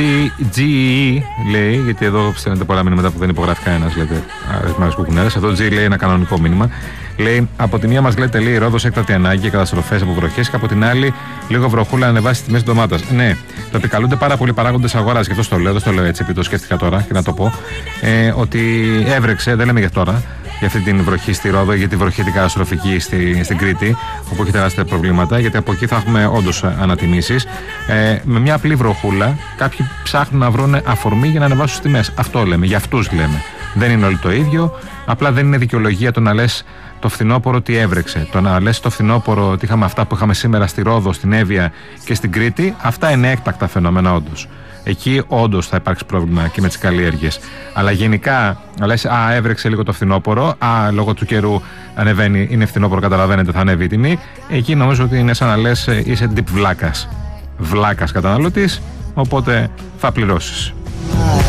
GE λέει, γιατί εδώ στέλνετε πολλά μηνύματα που δεν υπογράφει κανένας, λέτε αριθμάρες κουκουνέρες. Αυτό G λέει ένα κανονικό μήνυμα. Λέει, από τη μία μας λέτε λέει Ρόδος έκτακτη ανάγκη, καταστροφές από βροχές, και από την άλλη λίγο βροχούλα να ανεβάσει τις τιμές της ντομάτας. Ναι, το επικαλούνται πάρα πολλοί παράγοντες αγοράς, και αυτό το λέω, δεν το λέω έτσι επειδή το σκέφτηκα τώρα και να το πω. Ότι έβρεξε, δεν λέμε για τώρα, για αυτή την βροχή στη Ρόδο, για τη βροχή την καταστροφική στην Κρήτη, όπου έχει τεράστια προβλήματα, γιατί από εκεί θα έχουμε όντως ανατιμήσεις. Με μια απλή βροχούλα, κάποιοι ψάχνουν να βρουν αφορμή για να ανεβάσουν τις τιμές. Αυτό λέμε, για αυτούς λέμε. Δεν είναι όλοι το ίδιο, απλά δεν είναι δικαιολογία το να λες το φθινόπωρο ότι έβρεξε. Το να λες το φθινόπωρο ότι είχαμε αυτά που είχαμε σήμερα στη Ρόδο, στην Εύβοια και στην Κρήτη, αυτά είναι έκτακτα φαινόμενα όντως. Εκεί όντως θα υπάρξει πρόβλημα και με τις καλλιέργειες. Αλλά γενικά, λες, έβρεξε λίγο το φθινόπωρο, λόγω του καιρού ανεβαίνει, είναι φθινόπωρο, καταλαβαίνετε, θα ανέβει η τιμή. Εκεί νομίζω ότι είναι σαν να λες, είσαι deep βλάκας καταναλωτής, οπότε θα πληρώσεις.